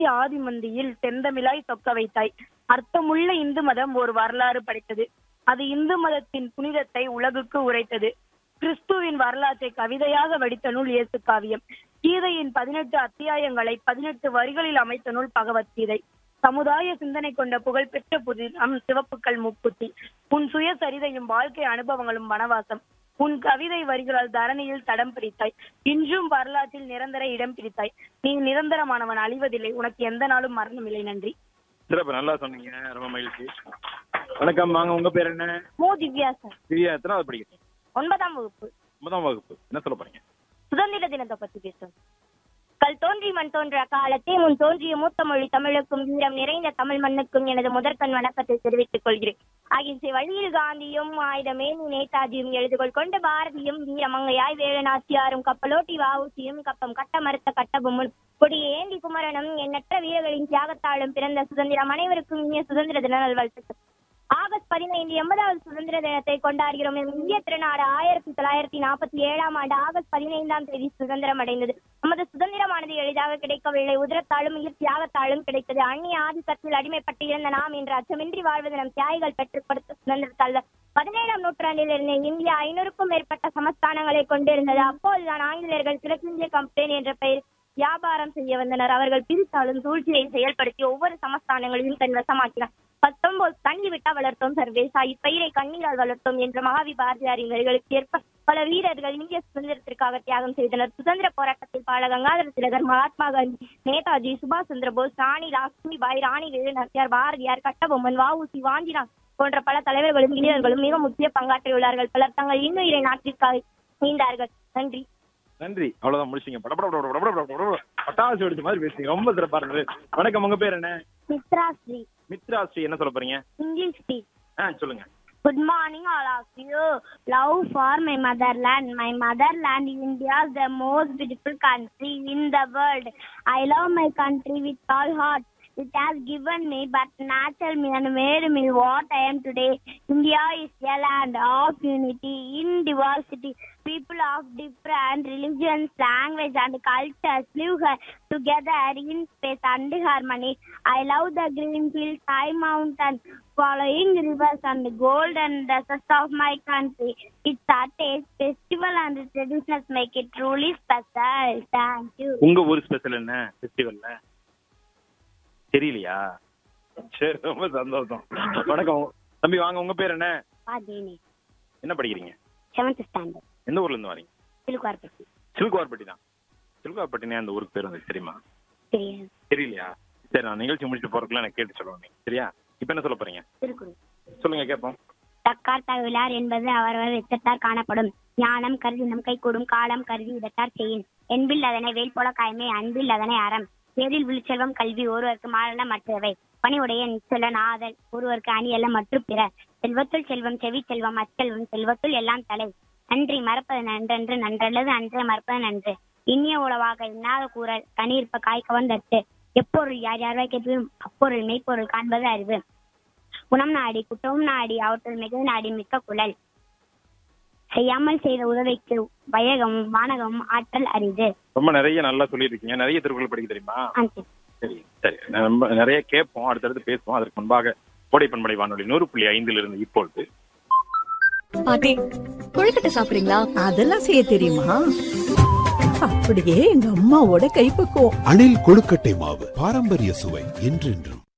ஆதி மந்தியில் செந்தமிழாய் சொக்க வைத்தாய். அர்த்தமுள்ள இந்து மதம் ஒரு வரலாறு படைத்தது. அது இந்து மதத்தின் புனிதத்தை உலகுக்கு உரைத்தது. கிறிஸ்துவின் வரலாற்றை கவிதையாக வடித்த நூல் இயேசு காவியம். கீதையின் 18 அத்தியாயங்களை 18 வரிகளில் அமைத்த நூல் பகவத்கீதை. சமுதாய சிந்தனை கொண்ட புகழ்பெற்ற புதினம் சிவப்புக்கள் முப்புத்தி. உன் சுயசரிதையும் வாழ்க்கை அனுபவங்களும் வனவாசம். உன் கவிதை வரிகளால் தரணியில் தடம் பிடித்தாய். இன்றும் வரலாற்றில் நிரந்தர இடம் பிடித்தாய். நீ நிரந்தரமானவன், அழிவதில்லை. உனக்கு எந்த நாளும் மரணம் இல்லை. நன்றி. சிறப்பு, நல்லா சொன்னீங்க, ரொம்ப மகிழ்ச்சி. வணக்கம், வாங்க, உங்க பேர் என்ன? திவ்யா சார். திவ்யா, எத்தனாவது படிக்கிறீங்க? 9ஆம் வகுப்பு. 9ஆம் வகுப்பு. என்ன சொல்ல போறீங்க? சுதந்திர தினத்தை பத்தி பேசுறோம். கல் தோன்றி மண் தோன்ற காலத்தே முன் தோன்றிய மூத்த மொழி தமிழுக்கும் வீரம் நிறைந்த தமிழ் மண்ணுக்கும் எனது முதற்கண் வணக்கத்தை தெரிவித்துக் கொள்கிறேன். அகிம்சை வழியில் காந்தியும் ஆயுதமேனி நேதாஜியும் எழுதுகோள் கொண்ட பாரதியும் வீரமங்கையாய் வேலநாச்சியாரும் கப்பலோட்டி வாவுசியும் கப்பம் கட்ட மறுத்த கட்டபொம்மன் கொடிய ஏந்தி குமரனும் எண்ணற்ற வீரர்களின் தியாகத்தாலும் பிறந்த சுதந்திரம் அனைவருக்கும் இனிய சுதந்திர தின நல்வாழ்த்துக்கள். ஆகஸ்ட் 15 80வது சுதந்திர தினத்தை கொண்டாடுகிறோம். இந்திய திருநாடு 1947ஆம் ஆண்டு ஆகஸ்ட் 15ஆம் தேதி சுதந்திரம் அடைந்தது. நமது சுதந்திரமானது எளிதாக கிடைக்கவில்லை. உதிரத்தாலும் உயிர் தியாகத்தாலும் கிடைத்தது. அந்நிய ஆதிக்கத்தில் அடிமைப்பட்டு இருந்த நாம் இன்று அச்சமின்றி வாழ்வது நம் தியாகிகள் பெற்றுக் கொடுத்த சுதந்திரத்தால். 17ஆம் நூற்றாண்டில் இருந்த இந்தியா 500க்கும் மேற்பட்ட சமஸ்தானங்களை கொண்டிருந்தது. அப்போதுதான் ஆங்கிலேயர்கள் கிழக்கிந்திய கம்பெனி என்ற பெயர் வியாபாரம் செய்ய வந்தனர். அவர்கள் பிரித்தாலும் சூழ்ச்சியை செயல்படுத்தி ஒவ்வொரு சமஸ்தானங்களையும் தன் வசமாக்கினார். 19 தண்ணி விட்டா வளர்த்தோம் சர்வேசா, இப்பயிரை கண்ணீரால் வளர்த்தோம் என்ற மகாவி பாரதியாரின் வரிகளுக்கு ஏற்ப பல வீரர்கள் இந்திய சுதந்திரத்திற்காக தியாகம் செய்தனர். சுதந்திர போராட்டத்தில் பால கங்காதர திலகர், மகாத்மா காந்தி, நேதாஜி, சுபாஷ் சந்திர போஸ், ராணி லட்சுமிபாய், ராணி வேலு நாச்சியார், பாரதியார், கட்டபொம்மன், வ.உ.சி., வாஞ்சிநாத் போன்ற பல தலைவர்களும் வீரர்களும் மிக முக்கிய பங்காற்றியுள்ளார்கள். பலர் தங்கள் இன்னுயிரை நாட்டிற்காக நீந்தார்கள். நன்றி. நன்றி. அவ்வளவுதான், முடிச்சிங்க. பட்டாசு வெடிச்ச மாதிரி பேசுறீங்க, ரொம்ப சிறப்பா இருந்தது. வணக்கம், உங்க பேர் என்ன? மித்ராஸ்ரீ. மித்ராஸ்ரீ, என்ன சொல்ல போறீங்க? English speech. சொல்லுங்க. Good morning, all of you. Love for my motherland. My motherland, India, is the most beautiful country in the world. I love my country with all heart. It has given me but nurtured me and made me what I am today. India is a land of unity in diversity. People of different religions, language and cultures live together in peace and harmony. I love the green fields, high mountains, following rivers and golden deserts of my country. Its arts, festival and traditions make it truly special. Thank you. உங்க ஊர் special என்ன ஃபெஸ்டிவல்ல? தெரியலையா? சரி, ரொம்ப சந்தோஷம். வணக்கம் தம்பி, வாங்க, உங்க பேர் என்ன? பாதேனி. என்ன படிக்கிறீங்க? 7th standard. எந்த ஊர்ல இருந்து வரீங்க? சிலுக்குவார்பட்டி. சிலுக்குவார்பட்டி தான். சிலுக்குவார்பட்டினே அந்த ஊருக்கு பேர் வந்து தெரியுமா? தெரியாது. தெரியலையா? சரி, நான் நிகழ்ச்சி முடிச்சுட்டு போறதுக்குள்ள எனக்கு கேட்டு சொல்லுவேன் நீங்க. சரியா? இப்ப என்ன சொல்ல போறீங்க? திருக்குறள். சொல்லுங்க, கேட்போம். தக்கார் தகவலார் என்பது அவரவர் எச்சத்தார் காணப்படும். ஞானம் கருதி நம் கை கூடும் காலம் கருதி இடத்தார் செய்யின். என்பில் அதனை வேல் போல காய்மை, அன்பில் அதனை அறம். பேரில் விழுச்செல்வம் கல்வி, ஒருவருக்கு மாறல மற்றவை. பணிவுடைய நிச்சலன் ஆதல், ஒருவருக்கு அணி அல்ல மற்றும் பிற. செல்வத்துள் செல்வம் செவி செல்வம் அச்செல்வம், செல்வத்துள் எல்லாம் தலை. நன்றி மறப்பது நன்றன்று, நன்றல்லது அன்றே மறப்பது நன்று. இனிய உளவாக இன்னாத கூறல், கனி இருப்ப காய் கவர்ந்தட்டு. எப்பொருள் யார் யார்வாய் கேட்பதும் அப்பொருள் மெய்ப்பொருள் காண்பது அறிவு. குணம் நாடி குற்றமும் நாடி அவற்றுள் மிக நாடி மிக்க குழல். செய்யாமல் செய்த உதவிக்கு வயகம் வானகம் ஆற்றல் அரிது. ரொம்ப நிறைய நல்லா சொல்லியிருக்கீங்க. நிறைய திருக்குறள் படிக்க தெரியுமா? சரி சரி, நம்ம நிறைய கேட்போம், அடுத்தடுத்து பேசுவோம். அதற்கு முன்பாக கோடை பண்பலை வானொலி 100.5 இப்பொழுது பாட்டி கொழுக்கட்டை சாப்பிடுறீங்களா? அதெல்லாம் செய்ய தெரியுமா? அப்படியே எங்க அம்மாவோட கைப்பக்குவம். அணில் கொழுக்கட்டை மாவு, பாரம்பரிய சுவை என்றென்றும்.